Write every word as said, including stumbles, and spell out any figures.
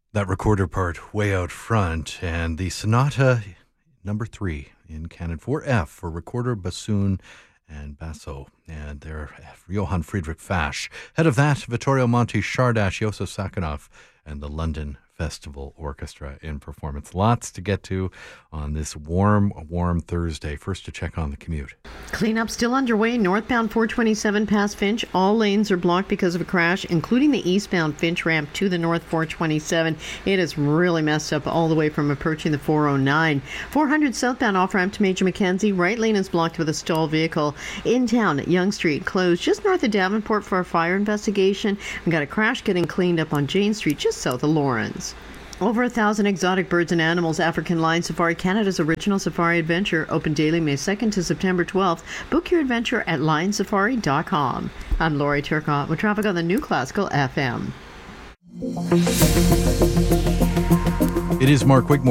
That recorder part way out front, and the Sonata number three in Canon four F for recorder, bassoon, and basso. And there, Johann Friedrich Fasch. Head of that, Vittorio Monti, Shardash, Josef Sakhanov, and the London Festival Orchestra in performance. Lots to get to on this warm, warm Thursday. First to check on the commute. Cleanup still underway. Northbound four twenty-seven past Finch. All lanes are blocked because of a crash, including the eastbound Finch ramp to the north four twenty-seven. It is really messed up all the way from approaching the four oh nine. four hundred southbound off-ramp to Major Mackenzie. Right lane is blocked with a stalled vehicle. In town, Yonge Street closed just north of Davenport for a fire investigation. We got a crash getting cleaned up on Jane Street just south of Lawrence. Over a thousand exotic birds and animals. African Lion Safari, Canada's original safari adventure, open daily May second to September twelfth. Book your adventure at lion safari dot com. I'm Lori Turcotte with traffic on the New Classical F M. It is Mark Wigmore.